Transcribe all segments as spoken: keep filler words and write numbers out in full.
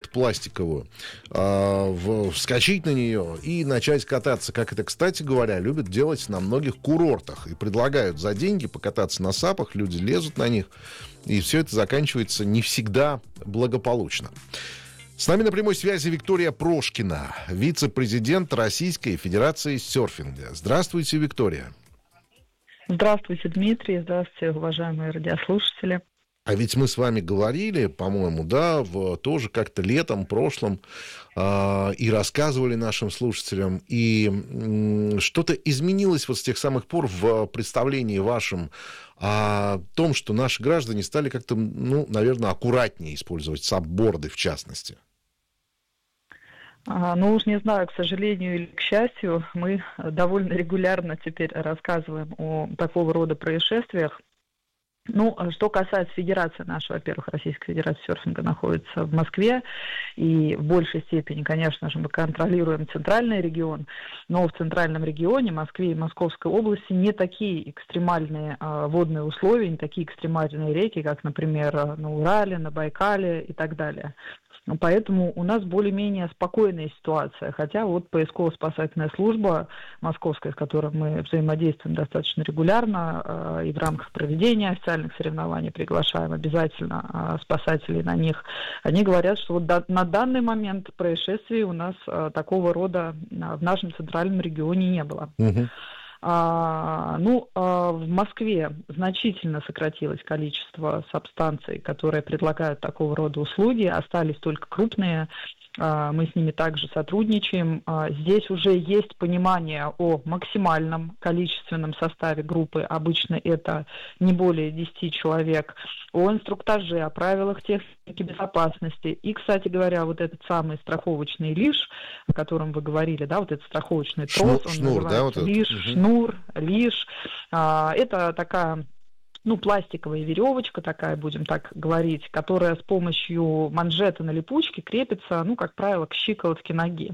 какую-то пластиковую, э, вскочить на нее и начать кататься, как это, кстати говоря, любят делать на многих курортах. И предлагают за деньги покататься на сапах, люди лезут на них, и все это заканчивается не всегда благополучно. С нами на прямой связи Виктория Прошкина, вице-президент Российской Федерации серфинга. Здравствуйте, Виктория. Здравствуйте, Дмитрий. Здравствуйте, уважаемые радиослушатели. А ведь мы с вами говорили, по-моему, да, в, тоже как-то летом, прошлом, э, и рассказывали нашим слушателям, и э, что-то изменилось вот с тех самых пор в представлении вашем о том, что наши граждане стали как-то, ну, наверное, аккуратнее использовать сапборды, в частности. Ну, уж не знаю, к сожалению или к счастью, мы довольно регулярно теперь рассказываем о такого рода происшествиях. Ну, что касается федерации нашей, во-первых, Российская Федерация серфинга находится в Москве, и в большей степени, конечно же, мы контролируем центральный регион, но в центральном регионе, Москве и Московской области, не такие экстремальные а, водные условия, не такие экстремальные реки, как, например, на Урале, на Байкале и так далее. Поэтому у нас более-менее спокойная ситуация, хотя вот поисково-спасательная служба московская, с которой мы взаимодействуем достаточно регулярно, и в рамках проведения официальных соревнований приглашаем обязательно спасателей на них, они говорят, что вот на данный момент происшествий у нас такого рода в нашем центральном регионе не было. Угу. А, ну, а в Москве значительно сократилось количество сабстанций, которые предлагают такого рода услуги, остались только крупные, а, мы с ними также сотрудничаем. А, здесь уже есть понимание о максимальном количественном составе группы, обычно это не более десяти человек, о инструктаже, о правилах техники безопасности. И, кстати говоря, вот этот самый страховочный лиш, о котором вы говорили, да, вот этот страховочный трос, он шнур, называется да, вот лиш, угу. шнур, лиш. А, это такая, ну, пластиковая веревочка такая, будем так говорить, которая с помощью манжета на липучке крепится, ну, как правило, к щиколотке ноги.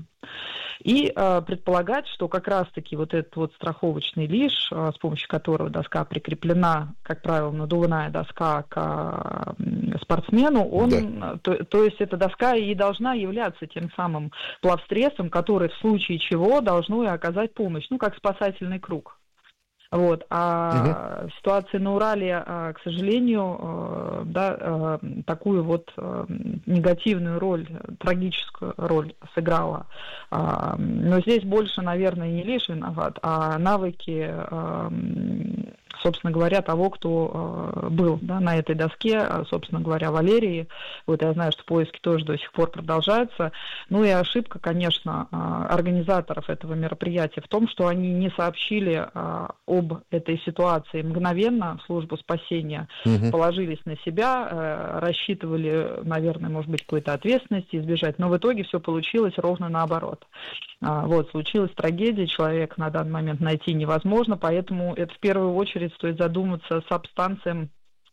И э, предполагать, что как раз-таки вот этот вот страховочный лиш, э, с помощью которого доска прикреплена, как правило, надувная доска к э, спортсмену, он, да. то, то есть эта доска и должна являться тем самым плавстрессом, который в случае чего должно и оказать помощь, ну, как спасательный круг. Вот. А угу. ситуация на Урале, к сожалению, да, такую вот негативную роль, трагическую роль сыграла. Но здесь больше, наверное, не лишь виноват, а навыки, собственно говоря, того, кто был, да, на этой доске, собственно говоря, Валерии. Вот я знаю, что поиски тоже до сих пор продолжаются. Ну и ошибка, конечно, организаторов этого мероприятия в том, что они не сообщили об этой ситуации мгновенно в службу спасения, угу. положились на себя, рассчитывали, наверное, может быть, какой-то ответственности избежать, но в итоге все получилось ровно наоборот. Вот, случилась трагедия, человека на данный момент найти невозможно, поэтому это в первую очередь стоит задуматься сабстанциям,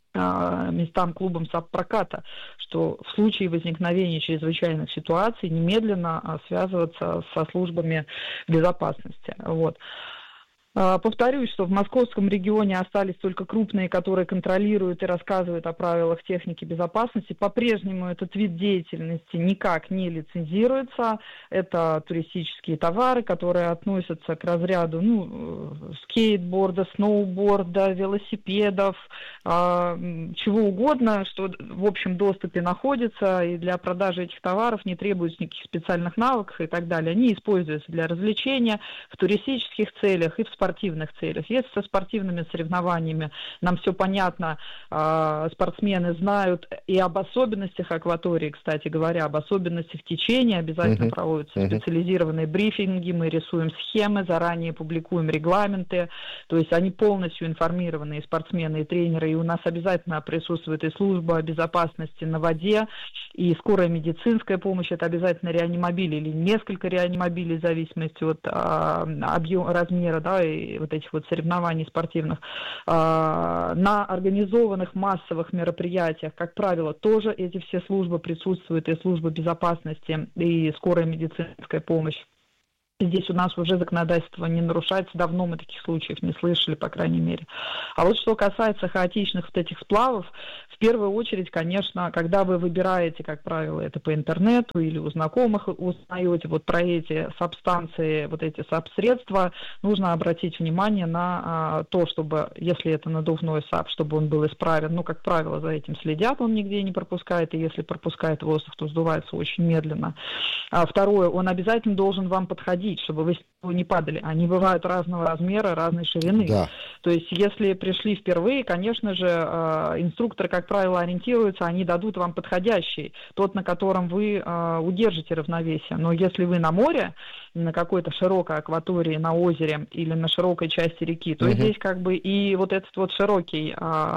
местам, клубам сабпроката, что в случае возникновения чрезвычайных ситуаций немедленно связываться со службами безопасности. Вот. Повторюсь, что в московском регионе остались только крупные, которые контролируют и рассказывают о правилах техники безопасности. По-прежнему этот вид деятельности никак не лицензируется. Это туристические товары, которые относятся к разряду ну, скейтборда, сноуборда, велосипедов, чего угодно, что в общем доступе находится, и для продажи этих товаров не требуется никаких специальных навыков и так далее. Они используются для развлечения в туристических целях и в спортивных целях. Если со спортивными соревнованиями нам все понятно, спортсмены знают и об особенностях акватории, кстати говоря, об особенностях течения, обязательно uh-huh. проводятся uh-huh. специализированные брифинги, мы рисуем схемы, заранее публикуем регламенты, то есть они полностью информированные спортсмены и тренеры, и у нас обязательно присутствует и служба безопасности на воде, и скорая медицинская помощь, это обязательно реанимобили или несколько реанимобилей в зависимости от объема, размера, да, и вот этих вот соревнований спортивных. На организованных массовых мероприятиях, как правило, тоже эти все службы присутствуют, и служба безопасности, и скорая медицинская помощь. Здесь у нас уже законодательство не нарушается, давно мы таких случаев не слышали, по крайней мере. А вот что касается хаотичных вот этих сплавов, в первую очередь, конечно, когда вы выбираете, как правило, это по интернету или у знакомых узнаете вот про эти субстанции, вот эти саб-средства, нужно обратить внимание на а, то, чтобы, если это надувной саб, чтобы он был исправен. Ну, как правило, за этим следят, он нигде не пропускает, и если пропускает воздух, то сдувается очень медленно. А второе, он обязательно должен вам подходить, чтобы вы с него не падали. Они бывают разного размера, разной ширины. Да. То есть, если пришли впервые, конечно же, инструкторы, как правило, ориентируются, они дадут вам подходящий, тот, на котором вы удержите равновесие. Но если вы на море, на какой-то широкой акватории, на озере или на широкой части реки, то угу. здесь как бы и вот этот вот широкий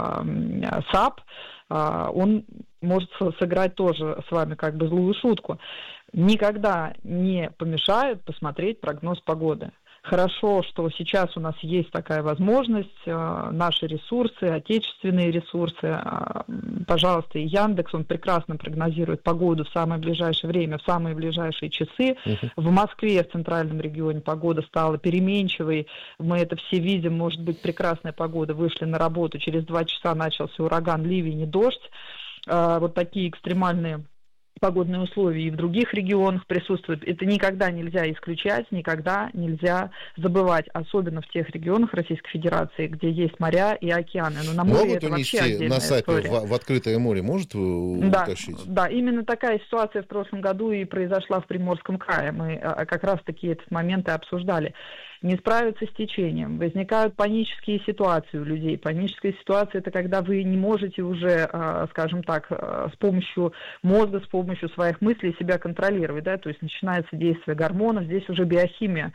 саб, он может сыграть тоже с вами как бы злую шутку. Никогда не помешает посмотреть прогноз погоды. Хорошо, что сейчас у нас есть такая возможность, наши ресурсы, отечественные ресурсы, пожалуйста, и Яндекс, он прекрасно прогнозирует погоду в самое ближайшее время, в самые ближайшие часы. Uh-huh. В Москве, в центральном регионе погода стала переменчивой, мы это все видим, может быть прекрасная погода, вышли на работу, через два часа начался ураган, ливень и дождь. Вот такие экстремальные погодные условия и в других регионах присутствуют. Это никогда нельзя исключать, никогда нельзя забывать, особенно в тех регионах Российской Федерации, где есть моря и океаны. Но на море могут это унести вообще отдельная на сапе в, в открытое море, может да, утащить? Да, именно такая ситуация в прошлом году и произошла в Приморском крае. Мы как раз-таки этот момент и обсуждали. Не справиться с течением. Возникают панические ситуации у людей. Паническая ситуация – это когда вы не можете уже, скажем так, с помощью мозга, с помощью своих мыслей себя контролировать. Да? То есть начинается действие гормонов, здесь уже биохимия.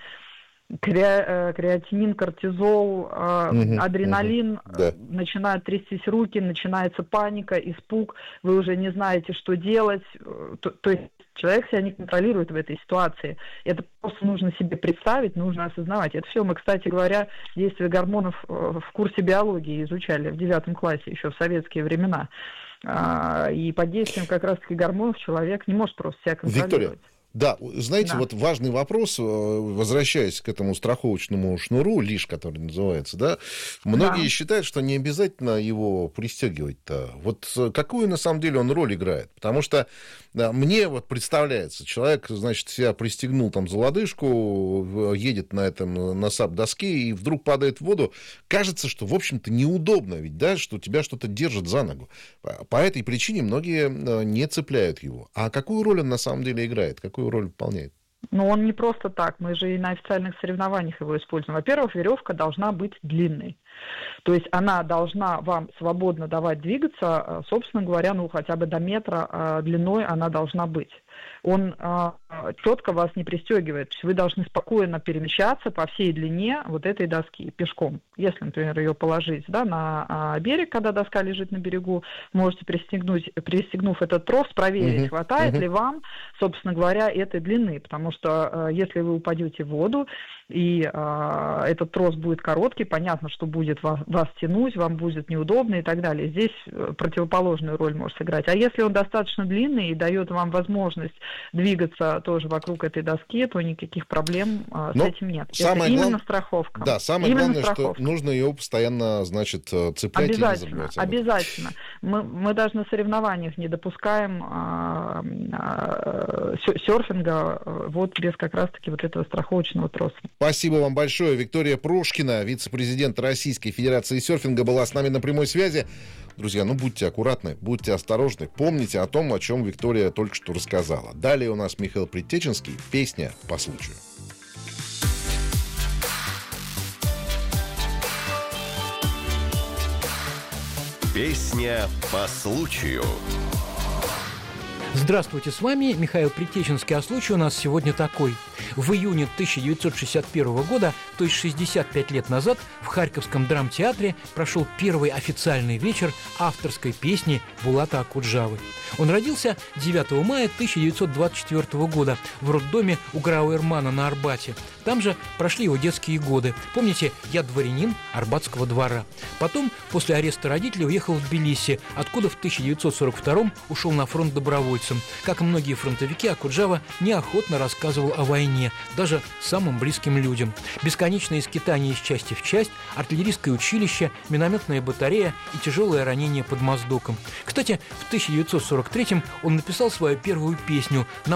Креатинин, кортизол, угу, адреналин, угу, да. Начинают трястись руки, начинается паника, испуг, вы уже не знаете, что делать. То, то есть человек себя не контролирует в этой ситуации. Это просто нужно себе представить, нужно осознавать. Это все мы, кстати говоря, действие гормонов в курсе биологии изучали в девятом классе еще в советские времена. И под действием как раз-таки гормонов человек не может просто себя контролировать. Виктория. Да, знаете, да. Вот важный вопрос, возвращаясь к этому страховочному шнуру, лиш, который называется, да, многие да. считают, что не обязательно его пристегивать-то. Вот какую на самом деле он роль играет? Потому что да, мне вот представляется, человек, значит, себя пристегнул там за лодыжку, едет на этом, на сап-доске и вдруг падает в воду. Кажется, что, в общем-то, неудобно ведь, да, что тебя что-то держит за ногу. По этой причине многие не цепляют его. А какую роль он на самом деле играет? Какую роль выполняет? Но он не просто так, мы же и на официальных соревнованиях его используем. Во-первых, веревка должна быть длинной. То есть она должна вам свободно давать двигаться, собственно говоря, ну хотя бы до метра длиной она должна быть. Он э, четко вас не пристегивает. То есть вы должны спокойно перемещаться по всей длине вот этой доски пешком. Если, например, ее положить да, на э, берег, когда доска лежит на берегу, можете пристегнуть, пристегнув этот трос, проверить, uh-huh. хватает uh-huh. ли вам, собственно говоря, этой длины. Потому что э, если вы упадете в воду, и э, этот трос будет короткий, понятно, что будет вас, вас тянуть, вам будет неудобно и так далее. Здесь противоположную роль может сыграть. А если он достаточно длинный и дает вам возможность двигаться тоже вокруг этой доски, то никаких проблем э, с этим нет. Это именно глав... страховка. Да, самое именно главное, страховка. Что нужно ее постоянно, значит, цеплять и не забывать. Обязательно. Мы, мы даже на соревнованиях не допускаем э, э, серфинга вот без как раз-таки вот этого страховочного троса. Спасибо вам большое. Виктория Прошкина, вице-президент Российской Федерации серфинга, была с нами на прямой связи. Друзья, ну будьте аккуратны, будьте осторожны. Помните о том, о чем Виктория только что рассказала. Далее у нас Михаил Предтеченский. Песня по случаю. Песня по случаю. Здравствуйте, с вами Михаил Предтеченский, а случай у нас сегодня такой. В июне тысяча девятьсот шестьдесят первого года, то есть шестьдесят пять лет назад, в Харьковском драмтеатре прошел первый официальный вечер авторской песни Булата Акуджавы. Он родился девятого мая тысяча девятьсот двадцать четвёртого года в роддоме у Грауэрмана на Арбате. Там же прошли его детские годы. Помните, я дворянин Арбатского двора. Потом, после ареста родителей, уехал в Тбилиси, откуда в тысяча девятьсот сорок втором ушел на фронт добровольцем. Как и многие фронтовики, Акуджава неохотно рассказывал о войне. войне, даже самым близким людям. Бесконечные скитания из части в часть, артиллерийское училище, минометная батарея и тяжелое ранение под Моздоком. Кстати, в тысяча девятьсот сорок третьем он написал свою первую песню «На